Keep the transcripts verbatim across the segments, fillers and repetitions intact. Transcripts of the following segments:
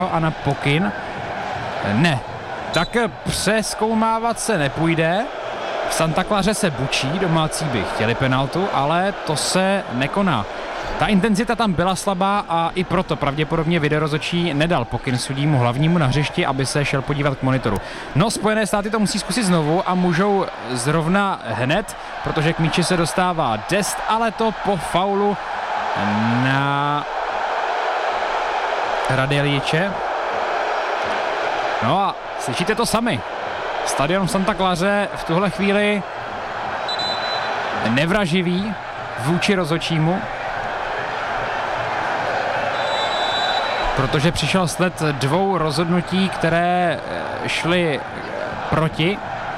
a na pokyn. Ne. Tak přeskoumávat se nepůjde. V Santa Claře se bučí, domácí by chtěli penaltu, ale to se nekoná. Ta intenzita tam byla slabá a i proto pravděpodobně videorozhodčí nedal pokyn sudímu hlavnímu na hřišti, aby se šel podívat k monitoru. No, Spojené státy to musí zkusit znovu a můžou zrovna hned, protože k míči se dostává Dest, ale to po faulu na Radiljiče. No a slyšíte to sami. Stadion v Santa Claře v tuhle chvíli nevraživý vůči rozhodčímu, protože přišel sled dvou rozhodnutí, které šly proti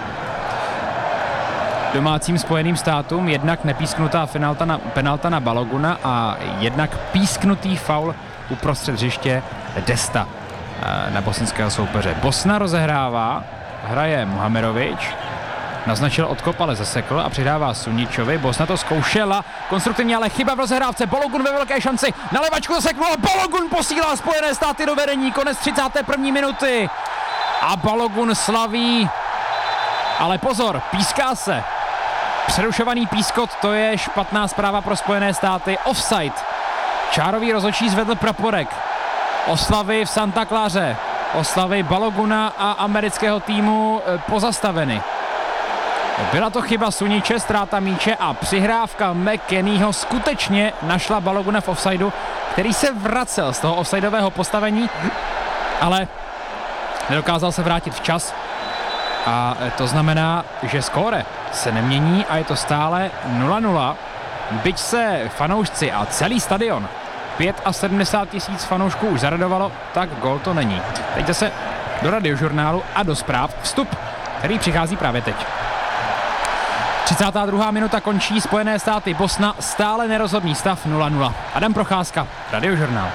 domácím Spojeným státům. Jednak nepísknutá penalta na, penalta na Baloguna a jednak písknutý faul uprostřed hřiště Desta na bosenského soupeře. Bosna rozehrává, hraje Muhamerovič, naznačil odkop, ale zasekl a přidává Suničovi. Bosna to zkoušela konstruktivně, ale chyba v rozehrávce. Balogun ve velké šanci, na levačku zaseknul a Balogun posílá Spojené státy do vedení. Konec třicáté první minuty a Balogun slaví, ale pozor, píská se. Přerušovaný pískot, to je špatná zpráva pro Spojené státy. Offside. Čárový rozhodčí zvedl praporek. Oslavy v Santa Claře, oslavy Baloguna a amerického týmu pozastaveny. Byla to chyba Suniče, ztráta míče a přihrávka McKennieho skutečně našla Baloguna v offsideu, který se vracel z toho offsideového postavení, ale nedokázal se vrátit včas. A to znamená, že skóre se nemění a je to stále nula nula. Byť se fanoušci a celý stadion sedmdesát pět tisíc fanoušků už zaradovalo, tak gól to není. Teď zase do radiožurnálu a do zpráv vstup, který přichází právě teď. třicátá druhá minuta končí, Spojené státy Bosna, stále nerozhodný stav nula nula. Adam Procházka, radiožurnál.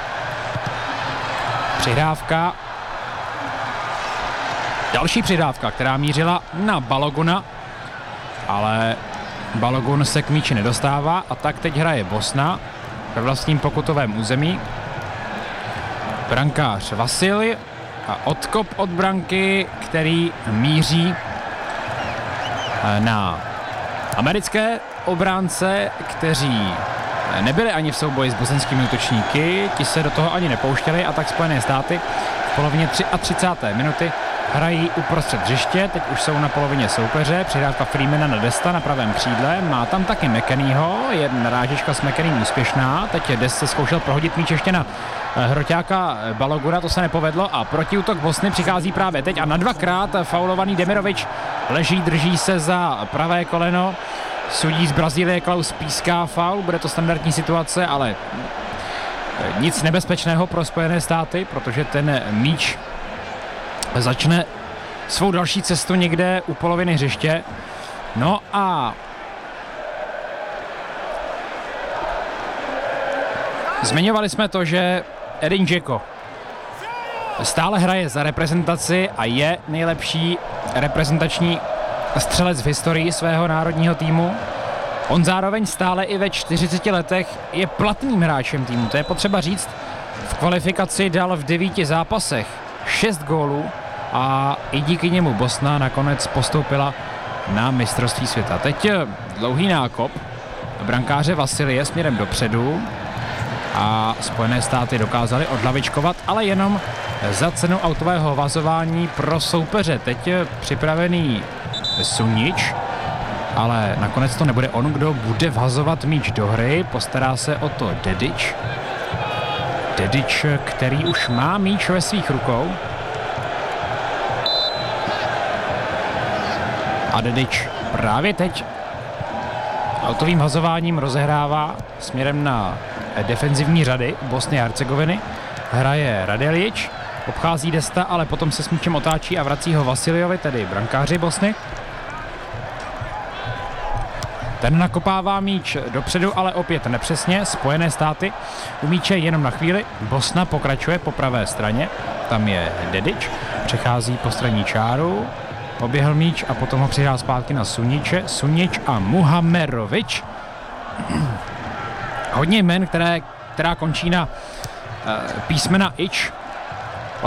Přihrávka. Další přihrávka, která mířila na Baloguna, ale Balogun se k míči nedostává a tak teď hraje Bosna ve vlastním pokutovém území. Brankář Vasily a odkop od branky, který míří na americké obránce, kteří nebyli ani v souboji s bosenskými útočníky, ti se do toho ani nepouštěli a tak Spojené státy v polovině třicáté třetí minuty hrají uprostřed hřiště, teď už jsou na polovině soupeře, přihrávka Freemana na Desta na pravém křídle, má tam taky McKennieho, jedna narážečka s McKenniem úspěšná, teď Dest se zkoušel prohodit míč ještě na hroťáka Baloguna, to se nepovedlo a protiútok Bosny přichází právě teď a na dvakrát faulovaný Demirovič leží, drží se za pravé koleno, sudí z Brazílie Klaus píská faul, bude to standardní situace, ale nic nebezpečného pro Spojené státy, protože ten míč začne svou další cestu někde u poloviny hřiště. No a zmiňovali jsme to, že Edin Dzeko stále hraje za reprezentaci a je nejlepší reprezentační střelec v historii svého národního týmu. On zároveň stále i ve čtyřiceti letech je platným hráčem týmu, to je potřeba říct. V kvalifikaci dal v devíti zápasech šest gólů a i díky němu Bosna nakonec postoupila na mistrovství světa. Teď dlouhý nákop brankáře Vasilie směrem dopředu a Spojené státy dokázaly odlavičkovat, ale jenom za cenu autového vazování pro soupeře. Teď připravený Sunič, ale nakonec to nebude on, kdo bude vhazovat míč do hry, postará se o to Dedič. Dedič, který už má míč ve svých rukou. A Dedič právě teď autovým hazováním rozehrává směrem na defenzivní řady Bosny a Hercegoviny. Hraje Radiljič, obchází Desta, ale potom se s míčem otáčí a vrací ho Vasiliovi, tedy brankáři Bosny. Ten nakopává míč dopředu, ale opět nepřesně. Spojené státy u míče jenom na chvíli. Bosna pokračuje po pravé straně. Tam je Dedič, přechází po straní čáru, oběhl míč a potom ho přidá zpátky na Suniče. Sunič a Muhamerovič. Hodně jmen, které, která končí na uh, písmena ič.